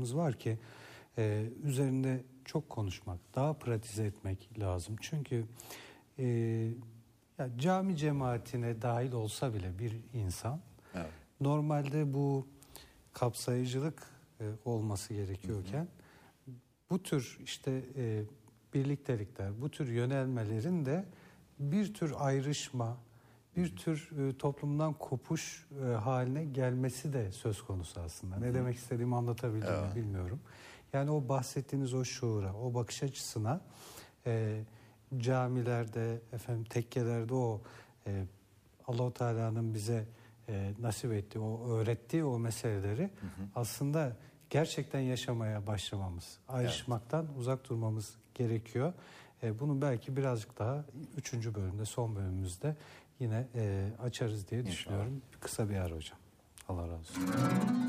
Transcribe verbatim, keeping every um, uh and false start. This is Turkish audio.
sıkıntımız var ki e, üzerinde çok konuşmak, daha pratize etmek lazım. Çünkü e, ya cami cemaatine dahil olsa bile bir insan, evet, normalde bu kapsayıcılık e, olması gerekiyorken, hı hı, bu tür işte e, birliktelikler, bu tür yönelmelerin de bir tür ayrışma, bir tür e, toplumdan kopuş e, haline gelmesi de söz konusu aslında. Ne Hı. demek istediğimi anlatabildim evet. mi bilmiyorum. Yani o bahsettiğiniz o şuura, o bakış açısına e, camilerde, efendim tekkelerde o e, Allah-u Teala'nın bize e, nasip ettiği, o öğrettiği o meseleleri, hı hı, aslında gerçekten yaşamaya başlamamız, ayrışmaktan evet. uzak durmamız gerekiyor. E, bunu belki birazcık daha üçüncü bölümde, son bölümümüzde yine e, açarız diye düşünüyorum. İnşallah. Kısa bir ara hocam. Allah razı olsun.